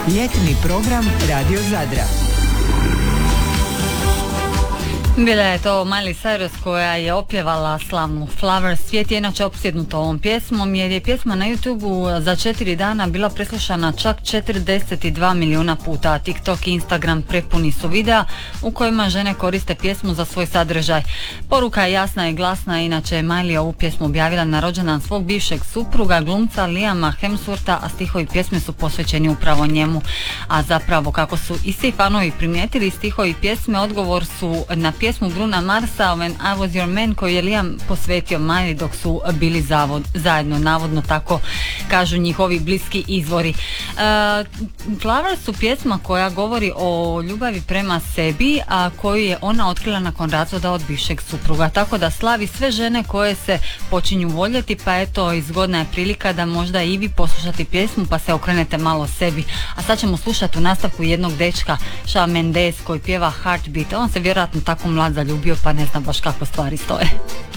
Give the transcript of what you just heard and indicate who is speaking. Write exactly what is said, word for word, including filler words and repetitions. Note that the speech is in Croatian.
Speaker 1: Ljetni program Radio Zadra.
Speaker 2: Bila je to Miley Cyrus koja je opjevala slavnu Flowers. Svijet je inače opsjednut ovom pjesmom jer je pjesma na YouTubeu za četiri dana bila preslušana čak četrdeset dva milijuna puta, a TikTok i Instagram prepuni su videa u kojima žene koriste pjesmu za svoj sadržaj. Poruka je jasna i glasna, inače je Miley ovu pjesmu objavila na rođendan svog bivšeg supruga, glumca Liama Hemswortha, a stihovi pjesme su posvećeni upravo njemu. A zapravo, kako su i svi fanovi primijetili, stihovi pjesme odgovor su na pjesmu Bruna Marsa When I Was Your Man, koju je Liam posvetio Miley dok su bili zavod, zajedno, navodno tako kažu njihovi bliski izvori. Uh, Flowers su pjesma koja govori o ljubavi prema sebi, a koju je ona otkrila nakon razvoda od bivšeg supruga, tako da slavi sve žene koje se počinju voljeti, pa eto, izgodna je prilika da možda i vi poslušate pjesmu pa se okrenete malo sebi. A sad ćemo slušati u nastavku jednog dečka, Shawn Mendes, koji pjeva Heartbeat. On se vjerojatno tako mlad zaljubio, pa ne znam baš kako stvari stoje.